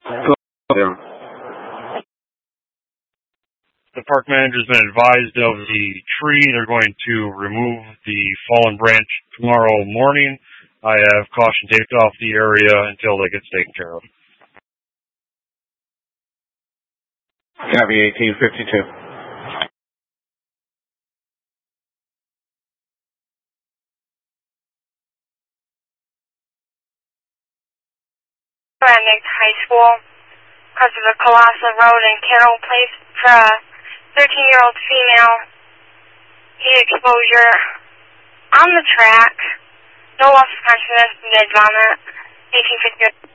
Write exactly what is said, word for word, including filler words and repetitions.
Yeah. The park manager's been advised of the tree. They're going to remove the fallen branch tomorrow morning. I have caution taped off the area until it gets taken care of. Copy eighteen fifty-two. Next high school, because of the Colossal Road and Carroll Place for a thirteen-year-old female. Heat exposure on the track. No loss of consciousness, mid vomit. eighteen fifty.